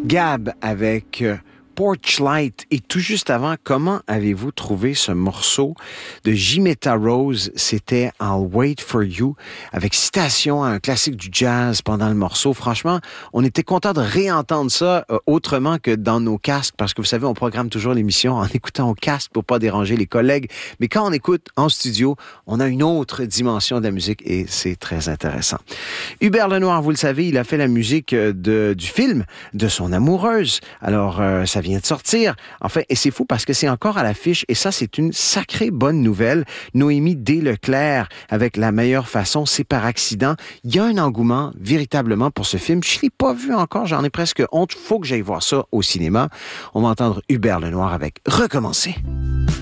Gab avec Porchlight. Et tout juste avant, comment avez-vous trouvé ce morceau de Jimetta Rose? C'était I'll Wait for You, avec citation à un classique du jazz pendant le morceau. Franchement, on était content de réentendre ça autrement que dans nos casques, parce que vous savez, on programme toujours l'émission en écoutant au casque pour pas déranger les collègues. Mais quand on écoute en studio, on a une autre dimension de la musique et c'est très intéressant. Hubert Lenoir, vous le savez, il a fait la musique du film de son amoureuse. Alors, ça vient de sortir. Enfin, et c'est fou parce que c'est encore à l'affiche et ça, c'est une sacrée bonne nouvelle. Noémie D. Leclerc avec La meilleure façon, c'est par accident. Il y a un engouement véritablement pour ce film. Je ne l'ai pas vu encore, j'en ai presque honte. Faut que j'aille voir ça au cinéma. On va entendre Hubert Lenoir avec Recommencer.